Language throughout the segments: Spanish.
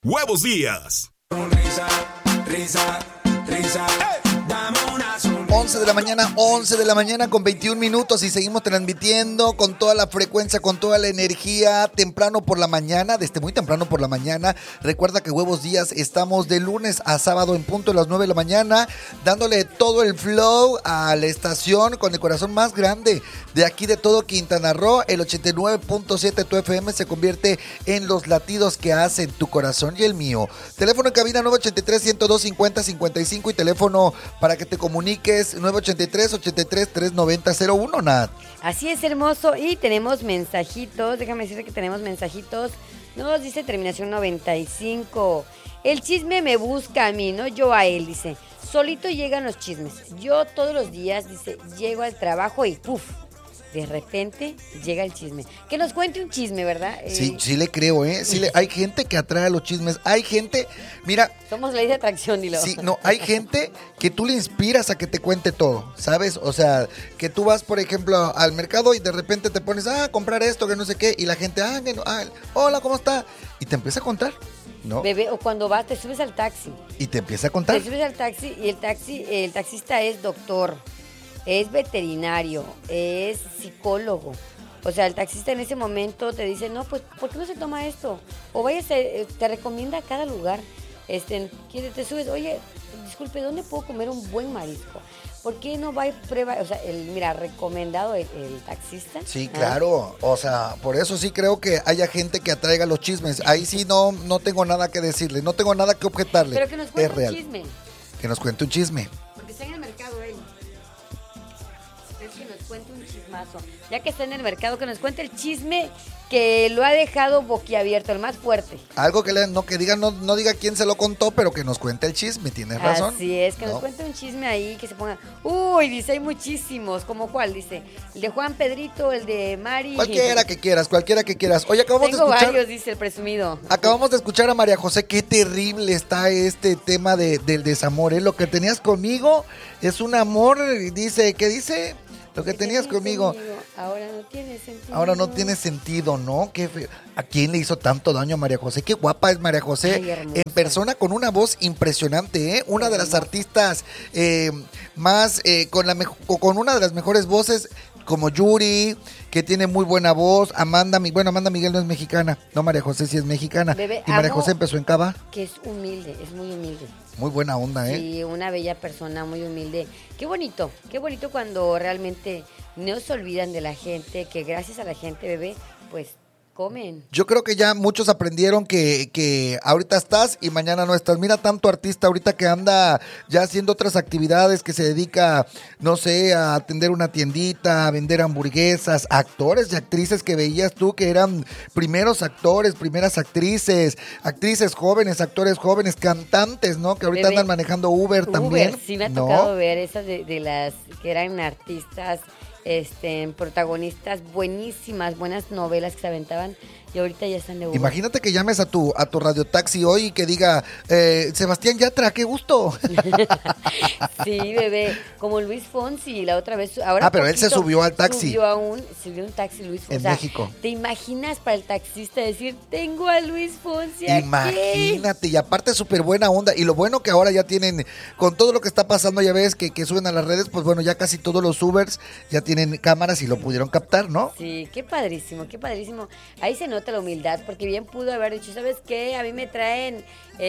Huevos Días. Risa, risa, risa. Dame una sonrisa. 11 de la mañana con 21 minutos y seguimos transmitiendo con toda la frecuencia, con toda la energía, temprano por la mañana, desde muy temprano por la mañana. Recuerda que Huevos Días estamos de lunes a sábado en punto de las 9 de la mañana, dándole todo el flow a la estación con el corazón más grande de aquí de todo Quintana Roo. El 89.7 tu FM se convierte en los latidos que hacen tu corazón y el mío. Teléfono en cabina 983-102-50-55 y teléfono para que te comuniques 983-83-390-01, Nat. Así es, hermoso. Y tenemos mensajitos. Déjame decirte que tenemos mensajitos. Nos dice terminación 95. El chisme me busca a mí, no yo a él, dice. Solito llegan los chismes. Yo todos los días, dice, llego al trabajo y ¡puf! De repente llega el chisme. Que nos cuente un chisme, ¿verdad? Sí, sí le creo, ¿eh? Sí hay gente que atrae a los chismes. Hay gente, mira... Somos ley de atracción, dilo. Sí, no, hay gente que tú le inspiras a que te cuente todo, ¿sabes? O sea, que tú vas, por ejemplo, al mercado y de repente te pones, comprar esto, que no sé qué, y la gente, hola, ¿cómo está? Y te empieza a contar, ¿no? Bebé, o cuando vas, te subes al taxi. Y te empieza a contar. Te subes al taxi y el taxista es doctor. Es veterinario, es psicólogo. O sea, el taxista en ese momento te dice, no, pues, ¿por qué no se toma esto? O te recomienda a cada lugar. Te subes, oye, disculpe, ¿dónde puedo comer un buen marisco? ¿Por qué no va y prueba? O sea, recomendado el taxista. Sí, claro. O sea, por eso sí creo que haya gente que atraiga los chismes. Ahí sí no tengo nada que decirle, no tengo nada que objetarle. Pero que nos cuente un chisme. Que nos cuente un chisme. Porque está en el mercado él. Que nos cuente un chismazo. Ya que está en el mercado, que nos cuente el chisme que lo ha dejado boquiabierto, el más fuerte. Algo que diga, no diga quién se lo contó, pero que nos cuente el chisme, tienes razón. Así es, que nos cuente un chisme ahí, que se ponga, dice, hay muchísimos, ¿como cuál? Dice, el de Juan Pedrito, el de Mari. Cualquiera que quieras. Oye, acabamos de escuchar. Tengo varios, dice el presumido. Acabamos de escuchar a María José, qué terrible está este tema del desamor, ¿eh? Lo que tenías conmigo es un amor, dice, ¿qué dice? Lo que tenías conmigo. Ahora no tiene sentido. Ahora no tiene sentido, ¿no? ¿A quién le hizo tanto daño a María José? Qué guapa es María José. Ay, hermosa. En persona con una voz impresionante, ¿eh? Una de las artistas más, con una de las mejores voces, como Yuri, que tiene muy buena voz. Amanda Miguel no es mexicana. No, María José sí es mexicana. Bebé, y María José empezó en Cava. Que es humilde, es muy humilde. Muy buena onda, ¿eh? Sí, una bella persona, muy humilde. Qué bonito cuando realmente no se olvidan de la gente, que gracias a la gente, bebé, pues comen. Yo creo que ya muchos aprendieron que ahorita estás y mañana no estás. Mira tanto artista ahorita que anda ya haciendo otras actividades, que se dedica, no sé, a atender una tiendita, a vender hamburguesas, actores y actrices que veías tú que eran primeros actores, primeras actrices jóvenes, actores jóvenes, cantantes, ¿no? Que ahorita andan manejando Uber también. Sí, me ha tocado ver esas de las que eran artistas, protagonistas buenísimas, buenas novelas que se aventaban y ahorita ya están de Uber. Imagínate que llames a tu radiotaxi hoy y que diga, Sebastián Yatra, qué gusto. Sí, bebé, como Luis Fonsi la otra vez. Pero él se subió al taxi. Subió un taxi Luis Fonsi. En México. ¿Te imaginas para el taxista decir, tengo a Luis Fonsi aquí? Imagínate, y aparte súper buena onda. Y lo bueno que ahora ya tienen, con todo lo que está pasando, ya ves que suben a las redes, pues bueno, ya casi todos los Ubers ya tienen cámaras y lo pudieron captar, ¿no? Sí, qué padrísimo, qué padrísimo. Ahí se nota la humildad, porque bien pudo haber dicho, ¿sabes qué? A mí me traen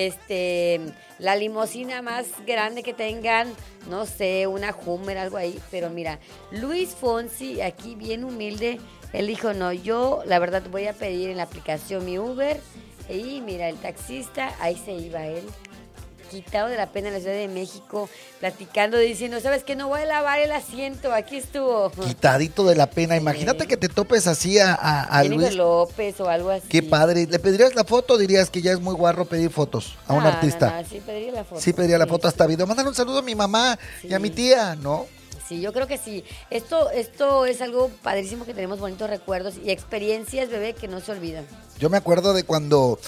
la limusina más grande que tengan, no sé, una Hummer, algo ahí, pero mira, Luis Fonsi aquí bien humilde, él dijo, no, yo la verdad voy a pedir en la aplicación mi Uber, y mira, el taxista, ahí se iba él, quitado de la pena en la Ciudad de México, platicando, diciendo, ¿sabes qué? No voy a lavar el asiento, aquí estuvo. Quitadito de la pena. Sí. Imagínate que te topes así a Jennifer Luis López o algo así. Qué padre. ¿Le pedirías la foto o dirías que ya es muy guarro pedir fotos a un artista? No, sí pediría la foto. Sí pediría la foto, hasta video. Mándale un saludo a mi mamá y a mi tía, ¿no? Sí, yo creo que sí. Esto es algo padrísimo, que tenemos bonitos recuerdos y experiencias, bebé, que no se olvidan. Yo me acuerdo de cuando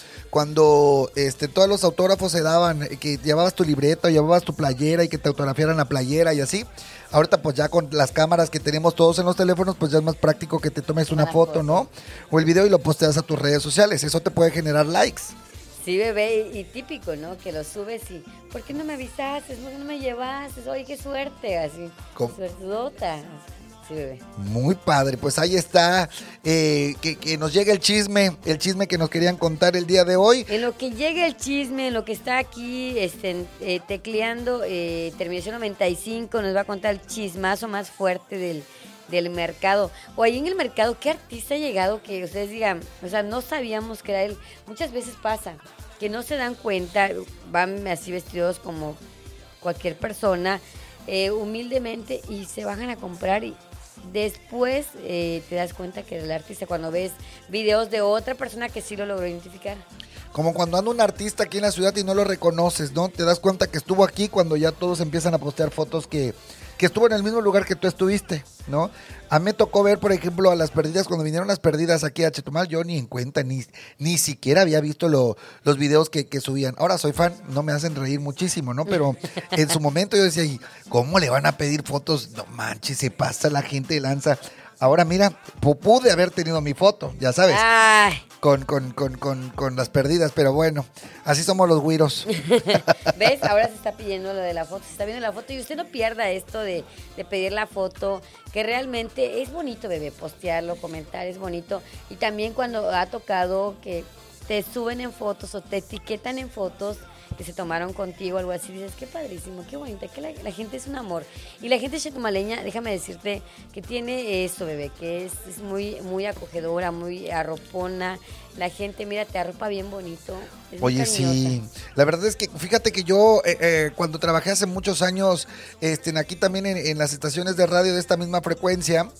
todos los autógrafos se daban, que llevabas tu libreta, llevabas tu playera y que te autografiaran la playera y así. Ahorita pues ya con las cámaras que tenemos todos en los teléfonos, pues ya es más práctico que te tomes una foto, ¿no? O el video y lo posteas a tus redes sociales. Eso te puede generar likes. Sí, bebé, y típico, ¿no? Que lo subes y, ¿por qué no me avisaste? ¿Por qué no me llevaste? Oye, qué suerte, así. ¿Cómo? Suertudota. Sí, bebé. Muy padre, pues ahí está, que nos llegue el chisme que nos querían contar el día de hoy. En lo que llega el chisme, en lo que está aquí tecleando, terminación 95, nos va a contar el chismazo más fuerte del mercado. O ahí en el mercado, ¿qué artista ha llegado que ustedes digan, o sea, no sabíamos que era él? Muchas veces pasa que no se dan cuenta, van así vestidos como cualquier persona, humildemente, y se bajan a comprar y después te das cuenta que era el artista cuando ves videos de otra persona que sí lo logró identificar. Como cuando anda un artista aquí en la ciudad y no lo reconoces, ¿no? Te das cuenta que estuvo aquí cuando ya todos empiezan a postear fotos que estuvo en el mismo lugar que tú estuviste, ¿no? A mí me tocó ver, por ejemplo, a Las Perdidas, cuando vinieron Las Perdidas aquí a Chetumal, yo ni en cuenta, ni siquiera había visto los videos que subían. Ahora soy fan, no me hacen reír muchísimo, ¿no? Pero en su momento yo decía, ¿y cómo le van a pedir fotos? No manches, se pasa la gente de lanza. Ahora mira, pude haber tenido mi foto, ya sabes. Ay. Con Las Perdidas, pero bueno, así somos los güiros. ¿Ves? Ahora se está pidiendo lo de la foto, se está viendo la foto y usted no pierda esto de pedir la foto, que realmente es bonito, bebé, postearlo, comentar, es bonito. Y también cuando ha tocado que te suben en fotos o te etiquetan en fotos que se tomaron contigo, algo así, dices, qué padrísimo, qué bonita, que la gente es un amor. Y la gente chetumaleña, déjame decirte, que tiene eso, bebé, que es muy, muy acogedora, muy arropona. La gente, mira, te arropa bien bonito. Es muy Oye, cariñosa. sí, la verdad es que fíjate que yo cuando trabajé hace muchos años aquí también en las estaciones de radio de esta misma frecuencia,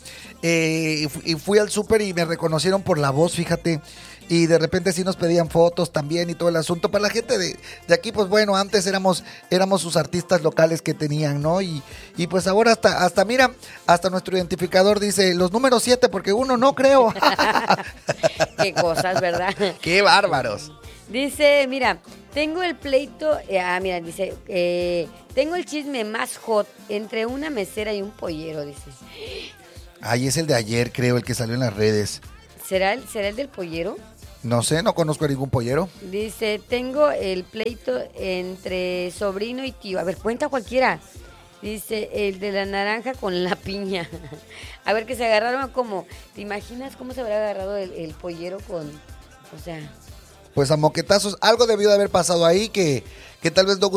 y fui al súper y me reconocieron por la voz, fíjate, y de repente sí nos pedían fotos también y todo el asunto. Para la gente de aquí, pues bueno, antes éramos sus artistas locales que tenían, ¿no? Y pues ahora hasta mira, hasta nuestro identificador dice los números 7 porque uno no creo. Qué cosas, ¿verdad? ¡Qué bárbaros! Dice, mira, tengo el pleito, mira, dice, tengo el chisme más hot entre una mesera y un pollero, dice. Ay, es el de ayer, creo, el que salió en las redes. ¿Será el del pollero? No sé, no conozco a ningún pollero. Dice, tengo el pleito entre sobrino y tío. A ver, cuenta cualquiera. Dice, el de la naranja con la piña. A ver, que se agarraron como... ¿Te imaginas cómo se habrá agarrado el pollero con... O sea... Pues a moquetazos, algo debió de haber pasado ahí que tal vez no